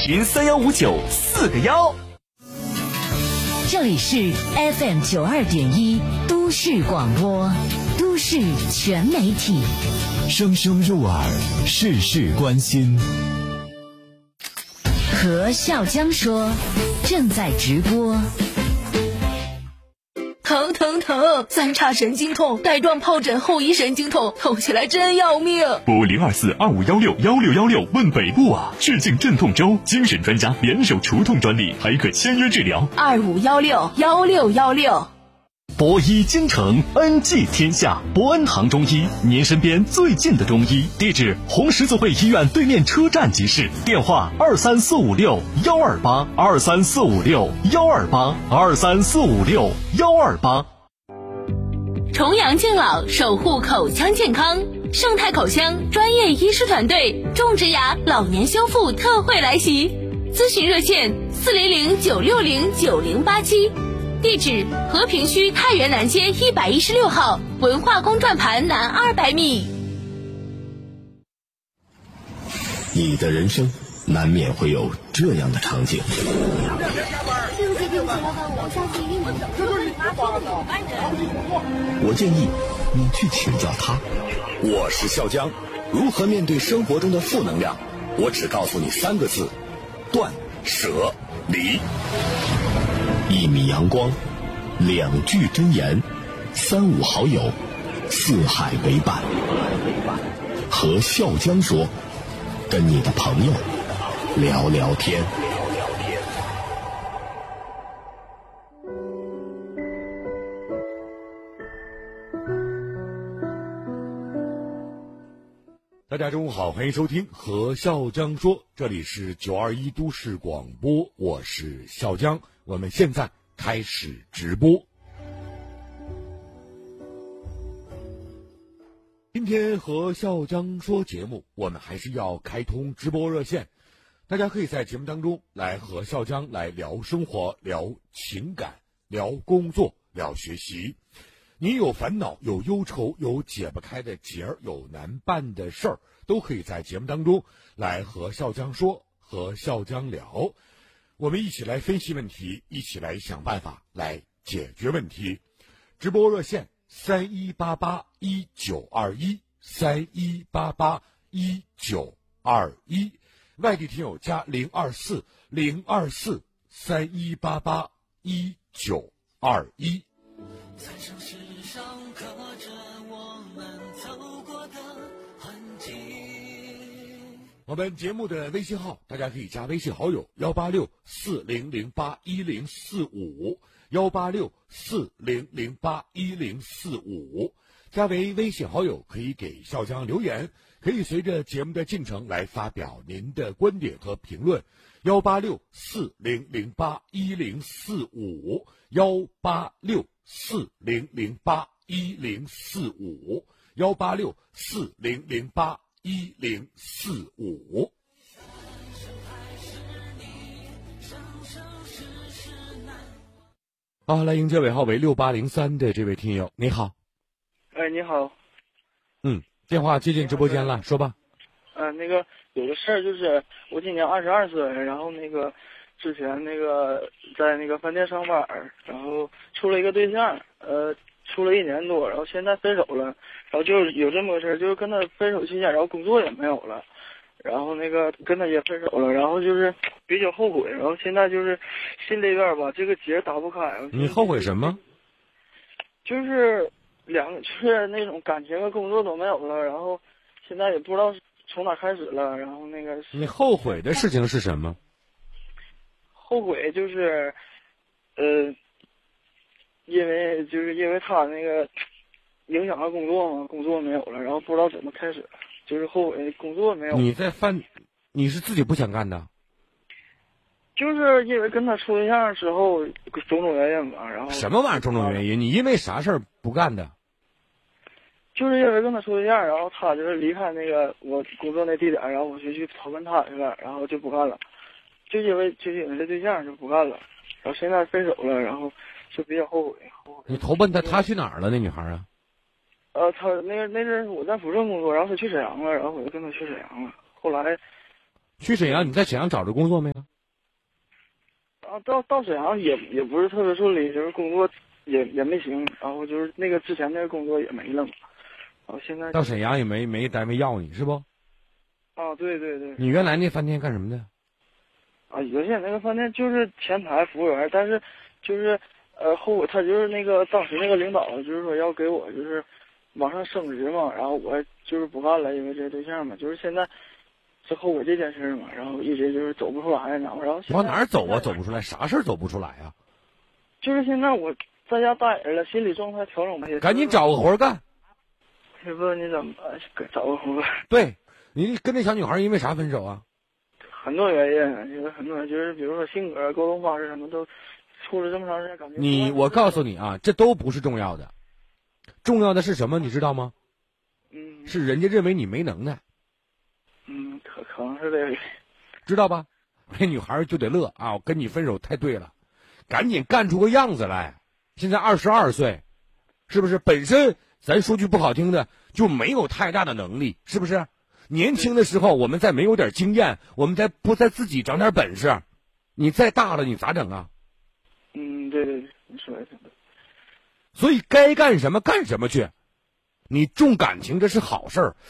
，031594个1。 这里是 FM92.1都市广播，都市全媒体， 声声入耳，事事关心。 和笑江说正在直播。 疼，3叉神经痛，带状疱疹后遗神经痛，痛起来真要命。 拨02425161616问北部啊！致敬镇痛周，精神专家联手除痛专利，还可签约治疗。 25161616。 博医京城，恩济天下，博恩堂中医，您身边最近的中医。地址：红十字会医院对面车站即市。电话：23456-128，23456-128，23456-128。 重阳敬老，守护口腔健康，盛泰口腔专业医师团队种植牙老年修复特惠来袭，咨询热线400-960-9087。地址：和平区太原南街116号文化宫转盘南200米。 你的人生难免会有这样的场景。 对不起，老板，我下次一定不我建议你去请教他。我是笑江，如何面对生活中的负能量？我只告诉你3个字：断舍离。1米阳光，2句真言，3、5好友，4海为伴。和笑江说，跟你的朋友聊聊天。 大家中午好，欢迎收听和笑江说，这里是921都市广播，我是笑江，我们现在开始直播。今天和笑江说节目，我们还是要开通直播热线，大家可以在节目当中来和笑江来聊生活、聊情感、聊工作、聊学习。你有烦恼、有忧愁、有解不开的结儿、有难办的事儿，都可以在节目当中来和笑江说，和笑江聊。我们一起来分析问题，一起来想办法来解决问题。直播热线3188-1921，3188-1921，外地听友加024-024-3188-1921。 在城市上刻着我们走过的痕迹。 我们节目的微信号，大家可以加微信好友186-4008-1045，186-4008-1045，加为微信好友可以给笑江留言，可以随着节目的进程来发表您的观点和评论。186-4008-1045，186-4008-1045。好，来迎接尾号为6803的这位听友，你好。 哎，你好。 电话接进直播间了，说吧。 那个有个事儿，就是我今年22岁，然后之前在饭店上班，然后处了一个对象，处了1年多，然后现在分手了，然后就有这么个事儿，就是跟他分手期间，然后工作也没有了，然后跟他也分手了，然后就是比较后悔，然后现在就是心里边吧这个结打不开。 你后悔什么？ 就是就是那种感情和工作都没有了，然后现在也不知道从哪开始了，然后你后悔的事情是什么？ 后悔就是因为他影响了工作嘛，工作没有了，然后不知道怎么开始，就是后悔工作没有。 你是自己不想干的？ 就是因为跟他处对象之后种种原因吧，然后什么玩意儿种种原因？你因为啥事儿不干的？ 就是因为跟他处对象，然后他就是离开我工作那地点，然后我就去投奔他去了，然后就不干了，就因为这对象就不干了，然后现在分手了，然后就比较后悔。 你投奔他去哪儿了？那女孩啊？ 他那阵我在抚顺工作，然后他去沈阳了，然后我就跟他去沈阳了。后来去沈阳，你在沈阳找着工作没有？ 到沈阳也不是特别顺利，就是工作也没行，然后就是那个之前那个工作也没了嘛，然后现在到沈阳也没单位要你是不？ 啊，对对对。 你原来那饭店干什么的？ 啊，原先那个饭店就是前台服务员，但是就是后他就是那个当时那个领导就是说要给我就是往上升职嘛，然后我就是不干了，因为这个对象嘛，就是现在是后悔这件事嘛，然后一直就是走不出来，然后往哪儿走啊？走不出来，啥事儿走不出来啊？ 就是现在我在家待着了，心理状态调整不下。 赶紧找个活干。 师傅，你怎么找个活？ 对，你跟那小女孩因为啥分手啊？ 很多原因，就是很多人就是比如说性格、沟通方式什么都处了这么长时间，感觉我告诉你啊，这都不是重要的，重要的是什么？你知道吗？是人家认为你没能耐。 可能是这个， 知道吧？那女孩就得乐啊！我跟你分手太对了，赶紧干出个样子来。现在22岁，是不是？本身咱说句不好听的，就没有太大的能力，是不是？年轻的时候，我们再没有点经验，我们再不再自己长点本事，你再大了，你咋整啊？ 对对对，你说的对。 所以该干什么干什么去。你重感情这是好事儿，